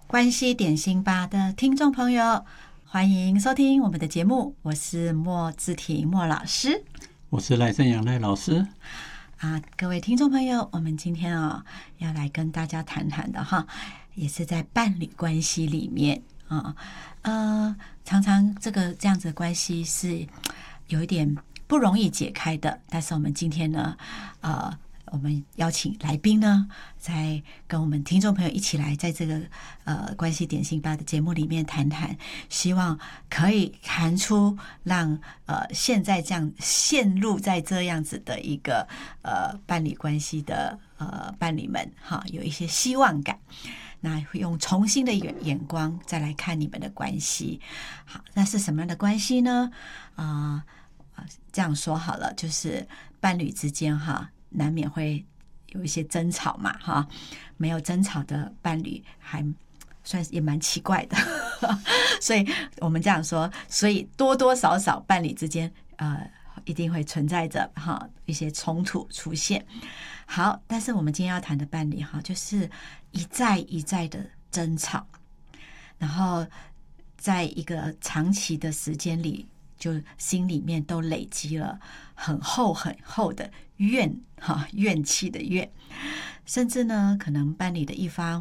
关系点心吧的听众朋友，欢迎收听我们的节目，我是莫志婷莫老师， 我是赖正阳赖老师。 各位听众朋友，我们今天要来跟大家谈谈的也是在伴侣关系里面常常这样子的关系是有一点不容易解开的，但是我们今天呢，我们邀请来宾呢，在跟我们听众朋友一起来在这个关系点心吧的节目里面谈谈，希望可以谈出让现在这样陷入在这样子的一个伴侣关系的伴侣们有一些希望感。那会用重新的眼光再来看你们的关系。好，那是什么样的关系呢？这样说好了，就是伴侣之间难免会有一些争吵嘛没有争吵的伴侣还算是也蛮奇怪的所以我们这样说，所以多多少少伴侣之间一定会存在着一些冲突出现。好，但是我们今天要谈的伴侣就是一再一再的争吵，然后在一个长期的时间里，就心里面都累积了很厚很厚的怨气的怨，甚至呢可能伴侣的一方